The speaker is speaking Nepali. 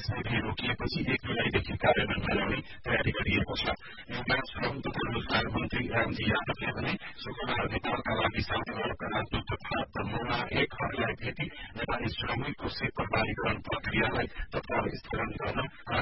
त्यसैले रोकिएपछि 1 जुलाईदेखि कार्यान्वयनमा ल्याउने तयारी गरिएको छ। युवा श्रम तथा रोजगार मन्त्री रामजी यादवले भने शुक्रबार नेपालका लागि शान्तिमूलक राजदूत तथा प्रमुना एकहरूलाई भेटी नेपाली श्रमिकको सेट प्रमाणीकरण प्रक्रियालाई तत्काल स्थगन गर्न